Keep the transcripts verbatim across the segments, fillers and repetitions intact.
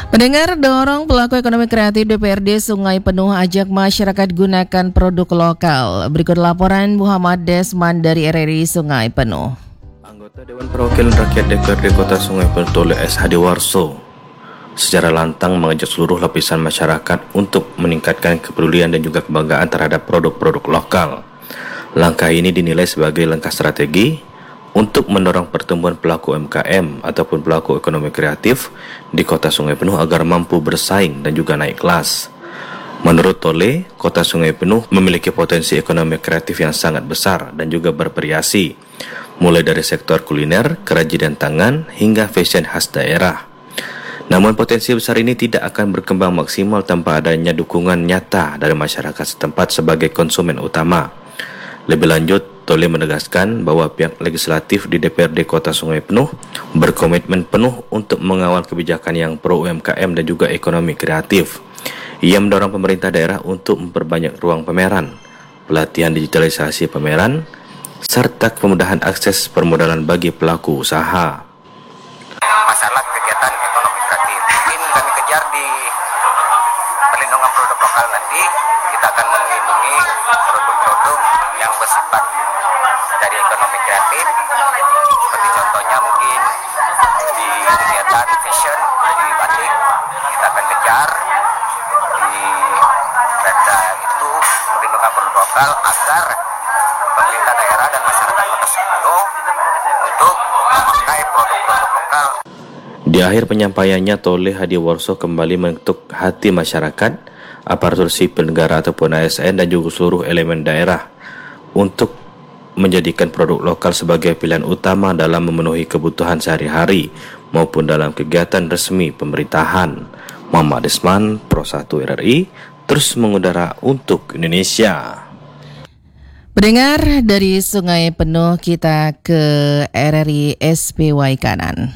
Pendengar, dorong pelaku ekonomi kreatif D P R D Sungai Penuh ajak masyarakat gunakan produk lokal. Berikut laporan Muhammad Desman dari R R I Sungai Penuh. Anggota Dewan Perwakilan Rakyat D P R D Kota Sungai Penuh Tole S Hadiwarso secara lantang mengajak seluruh lapisan masyarakat untuk meningkatkan kepedulian dan juga kebanggaan terhadap produk-produk lokal. Langkah ini dinilai sebagai langkah strategi untuk mendorong pertumbuhan pelaku U M K M ataupun pelaku ekonomi kreatif di Kota Sungai Penuh agar mampu bersaing dan juga naik kelas. Menurut Tole, Kota Sungai Penuh memiliki potensi ekonomi kreatif yang sangat besar dan juga bervariasi, mulai dari sektor kuliner, kerajinan tangan, hingga fashion khas daerah. Namun potensi besar ini tidak akan berkembang maksimal tanpa adanya dukungan nyata dari masyarakat setempat sebagai konsumen utama. Lebih lanjut, Tole menegaskan bahwa pihak legislatif di D P R D Kota Sungai Penuh berkomitmen penuh untuk mengawal kebijakan yang pro U M K M dan juga ekonomi kreatif. Ia mendorong pemerintah daerah untuk memperbanyak ruang pameran, pelatihan digitalisasi pameran, serta kemudahan akses permodalan bagi pelaku usaha. Masalah kegiatan ekonomi kreatif mungkin kami kejar di perlindungan produk lokal. Nanti kita akan melindungi produk-produk yang bersifat dari ekonomi kreatif, seperti contohnya mungkin di kegiatan fashion di batik kita akan kejar di data itu perlindungan produk lokal agar pemerintah daerah dan masyarakat Kota Sungai Penuh untuk memakai produk-produk lokal. Di akhir penyampaiannya, Tole Hadiwarso kembali mengetuk hati masyarakat, aparatur sipil negara ataupun A S N dan juga seluruh elemen daerah untuk menjadikan produk lokal sebagai pilihan utama dalam memenuhi kebutuhan sehari-hari maupun dalam kegiatan resmi pemerintahan. Muhammad Desman, Pro satu R R I, terus mengudara untuk Indonesia. Pendengar, dari Sungai Penuh kita ke R R I S P Y Kanan.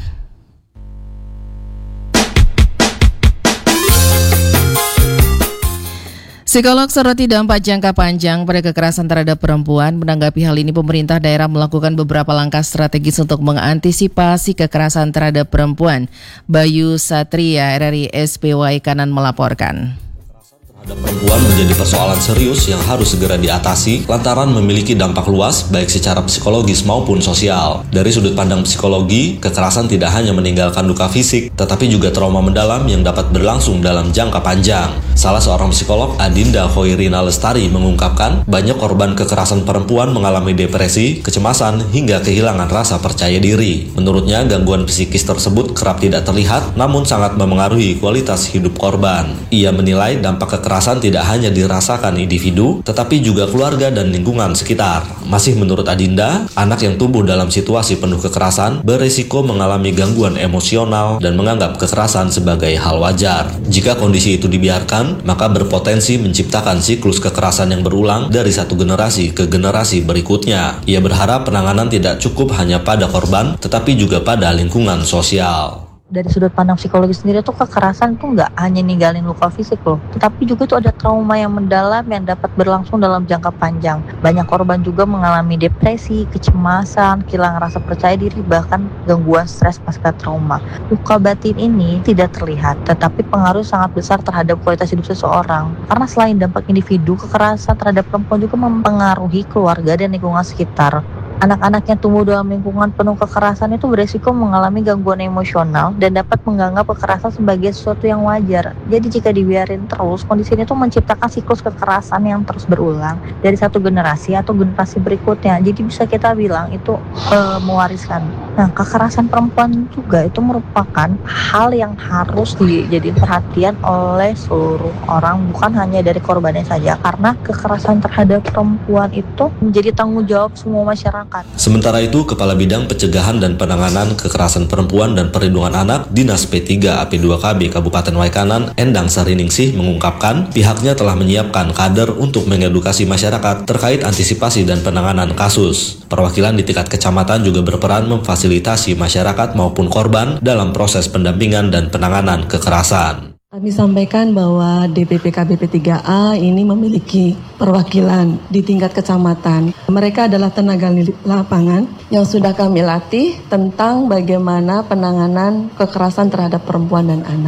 Psikolog soroti dampak jangka panjang pada kekerasan terhadap perempuan. Menanggapi hal ini, pemerintah daerah melakukan beberapa langkah strategis untuk mengantisipasi kekerasan terhadap perempuan. Bayu Satria, R R I S P Y Kanan melaporkan. Terhadap perempuan menjadi persoalan serius yang harus segera diatasi lantaran memiliki dampak luas baik secara psikologis maupun sosial. Dari sudut pandang psikologi, kekerasan tidak hanya meninggalkan luka fisik, tetapi juga trauma mendalam yang dapat berlangsung dalam jangka panjang. Salah seorang psikolog, Adinda Hoirina Lestari, mengungkapkan banyak korban kekerasan perempuan mengalami depresi, kecemasan, hingga kehilangan rasa percaya diri. Menurutnya, gangguan psikis tersebut kerap tidak terlihat, namun sangat memengaruhi kualitas hidup korban. Ia menilai dampak kekerasan Kekerasan tidak hanya dirasakan individu, tetapi juga keluarga dan lingkungan sekitar. Masih menurut Adinda, anak yang tumbuh dalam situasi penuh kekerasan beresiko mengalami gangguan emosional dan menganggap kekerasan sebagai hal wajar. Jika kondisi itu dibiarkan, maka berpotensi menciptakan siklus kekerasan yang berulang dari satu generasi ke generasi berikutnya. Ia berharap penanganan tidak cukup hanya pada korban, tetapi juga pada lingkungan sosial. Dari sudut pandang psikologi sendiri tuh kekerasan tuh nggak hanya ninggalin luka fisik loh, tetapi juga tuh ada trauma yang mendalam yang dapat berlangsung dalam jangka panjang. Banyak korban juga mengalami depresi, kecemasan, kehilangan rasa percaya diri, bahkan gangguan stres pasca trauma. Luka batin ini tidak terlihat, tetapi pengaruh sangat besar terhadap kualitas hidup seseorang. Karena selain dampak individu, kekerasan terhadap perempuan juga mempengaruhi keluarga dan lingkungan sekitar. Anak-anak yang tumbuh dalam lingkungan penuh kekerasan itu beresiko mengalami gangguan emosional dan dapat menganggap kekerasan sebagai sesuatu yang wajar. Jadi jika dibiarin terus, kondisi ini tuh menciptakan siklus kekerasan yang terus berulang dari satu generasi atau generasi berikutnya. Jadi bisa kita bilang itu e, mewariskan. Nah, kekerasan perempuan juga itu merupakan hal yang harus dijadikan perhatian oleh seluruh orang, bukan hanya dari korbannya saja. Karena kekerasan terhadap perempuan itu menjadi tanggung jawab semua masyarakat. Sementara itu, Kepala Bidang Pencegahan dan Penanganan Kekerasan Perempuan dan Perlindungan Anak Dinas P tiga A P dua K B Kabupaten Waikanan, Endang Sariningsih, mengungkapkan pihaknya telah menyiapkan kader untuk mengedukasi masyarakat terkait antisipasi dan penanganan kasus. Perwakilan di tingkat kecamatan juga berperan memfasilitasi masyarakat maupun korban dalam proses pendampingan dan penanganan kekerasan. Kami sampaikan bahwa D P P K B P tiga A ini memiliki perwakilan di tingkat kecamatan. Mereka adalah tenaga lapangan yang sudah kami latih tentang bagaimana penanganan kekerasan terhadap perempuan dan anak.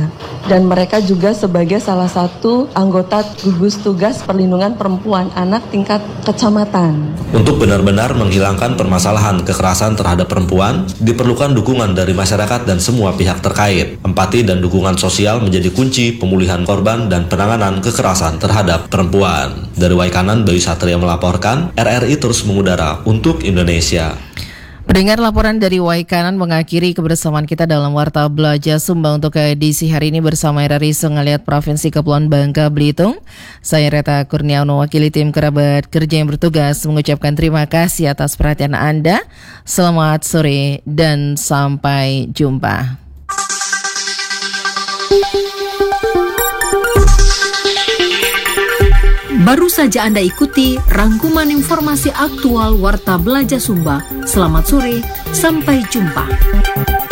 dan mereka juga sebagai salah satu anggota gugus tugas perlindungan perempuan anak tingkat kecamatan. Untuk benar-benar menghilangkan permasalahan kekerasan terhadap perempuan, diperlukan dukungan dari masyarakat dan semua pihak terkait. Empati dan dukungan sosial menjadi kunci pemulihan korban dan penanganan kekerasan terhadap perempuan. Dari Waikanan, Bayu Satria melaporkan, R R I terus mengudara untuk Indonesia. Pendengar, laporan dari Waikanan mengakhiri kebersamaan kita dalam Warta Belajar Sumba untuk edisi hari ini bersama R R I Sengaliat Provinsi Kepulauan Bangka Belitung. Saya Reta Kurniawan, mewakili tim kerabat kerja yang bertugas, mengucapkan terima kasih atas perhatian Anda. Selamat sore dan sampai jumpa. Baru saja Anda ikuti rangkuman informasi aktual Warta Belajar Sumba. Selamat sore, sampai jumpa.